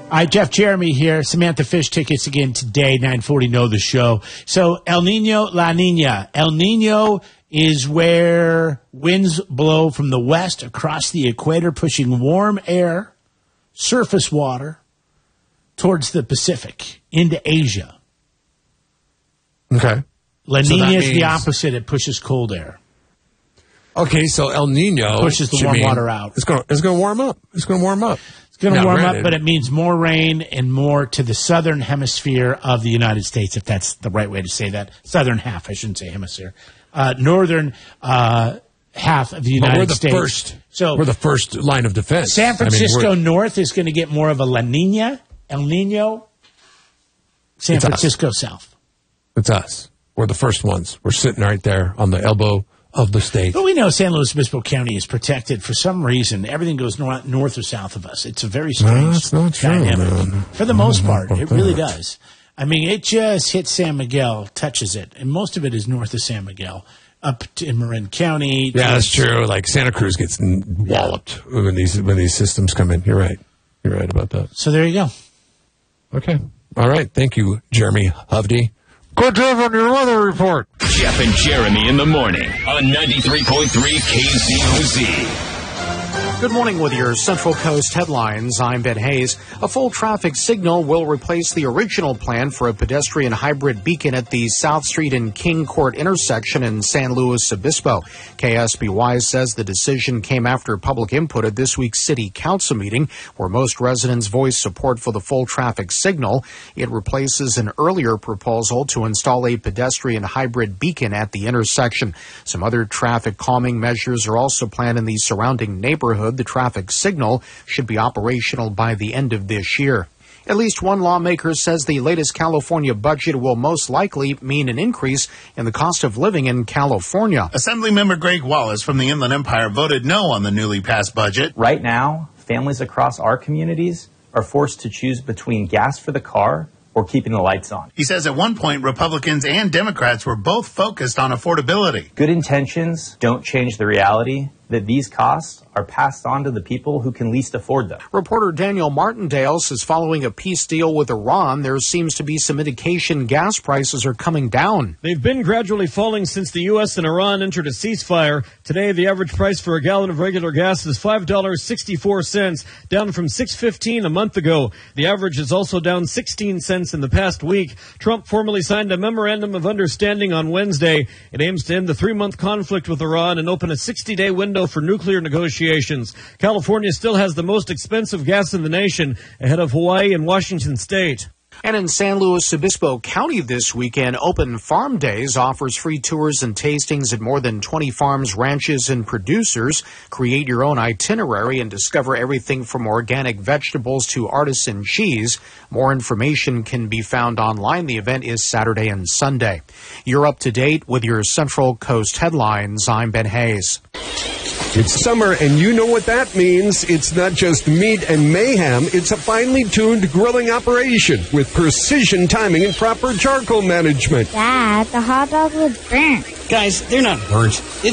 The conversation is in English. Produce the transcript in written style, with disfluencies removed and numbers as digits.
All right, Jeff Jeremy here. Samantha Fish tickets again today, 9:40 Know the Show. So El Nino, La Nina. El Nino is where winds blow from the west across the equator, pushing warm air, surface water, towards the Pacific, into Asia. Okay. La Nina is the opposite. It pushes cold air. Okay, so El Nino pushes the warm water out. It's going to warm up. It's going to warm up. It's going to warm up, but it means more rain and more to the southern hemisphere of the United States, if that's the right way to say that. Southern half, I shouldn't say hemisphere. Northern half of the United States. We're the first line of defense. San Francisco north is going to get more of a La Nina, El Nino. San Francisco south. It's us. We're the first ones. We're sitting right there on the elbow of the state. But we know San Luis Obispo County is protected for some reason. Everything goes north or south of us. It's a very strange dynamic. For the most part, it really does. I mean, it just hits San Miguel, touches it, and most of it is north of San Miguel, up in Marin County. Yeah, that's true. Like Santa Cruz gets walloped when these systems come in. You're right. You're right about that. So there you go. Okay. All right. Thank you, Jeremy Hovde. Good job on your weather report. Jeff and Jeremy in the morning on 93.3 KZOZ. Good morning with your Central Coast headlines. I'm Ben Hayes. A full traffic signal will replace the original plan for a pedestrian hybrid beacon at the South Street and King Court intersection in San Luis Obispo. KSBY says the decision came after public input at this week's City Council meeting, where most residents voiced support for the full traffic signal. It replaces an earlier proposal to install a pedestrian hybrid beacon at the intersection. Some other traffic calming measures are also planned in the surrounding neighborhood. The traffic signal should be operational by the end of this year. At least one lawmaker says the latest California budget will most likely mean an increase in the cost of living in California. Assemblymember Greg Wallace from the Inland Empire voted no on the newly passed budget. Right now, families across our communities are forced to choose between gas for the car or keeping the lights on. He says at one point, Republicans and Democrats were both focused on affordability. Good intentions don't change the reality that these costs are passed on to the people who can least afford them. Reporter Daniel Martindale says following a peace deal with Iran, there seems to be some indication gas prices are coming down. They've been gradually falling since the U.S. and Iran entered a ceasefire. Today, the average price for a gallon of regular gas is $5.64, down from $6.15 a month ago. The average is also down 16 cents in the past week. Trump formally signed a memorandum of understanding on Wednesday. It aims to end the 3-month conflict with Iran and open a 60-day window for nuclear negotiations. California still has the most expensive gas in the nation, ahead of Hawaii and Washington State. And in San Luis Obispo County this weekend, Open Farm Days offers free tours and tastings at more than 20 farms, ranches, and producers. Create your own itinerary and discover everything from organic vegetables to artisan cheese. More information can be found online. The event is Saturday and Sunday. You're up to date with your Central Coast headlines. I'm Ben Hayes. It's summer, and you know what that means. It's not just meat and mayhem. It's a finely tuned grilling operation with precision timing and proper charcoal management. Dad, the hot dog was burnt. Guys, they're not burnt.